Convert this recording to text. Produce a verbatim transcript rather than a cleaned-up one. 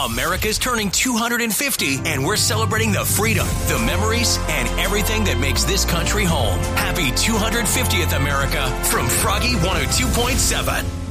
America's turning two hundred fifty, and we're celebrating the freedom, the memories, and everything that makes this country home. Happy two hundred fiftieth, America, from Froggy one oh two point seven.